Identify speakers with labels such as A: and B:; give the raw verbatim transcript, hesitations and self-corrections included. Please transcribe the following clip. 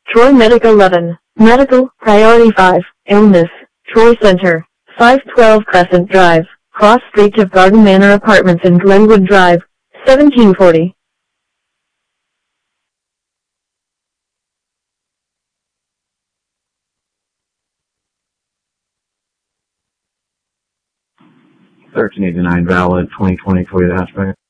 A: Troy Medic eleven, Medical, Priority five, Illness, Troy Center, five twelve Crescent Drive, Cross Street to Garden Manor Apartments in Glenwood Drive, seventeen forty.
B: thirteen eighty-nine valid, twenty twenty Toyota hatchback.